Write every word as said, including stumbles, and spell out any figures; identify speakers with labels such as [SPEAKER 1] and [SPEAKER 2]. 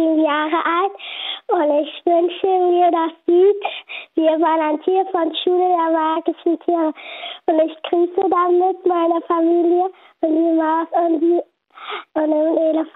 [SPEAKER 1] sieben Jahre alt und ich wünsche mir das Lied Wir waren ein Tier von Schule der magischen Tiere. Und ich grüße damit meine Familie und die Maus und, die, und den Elefant.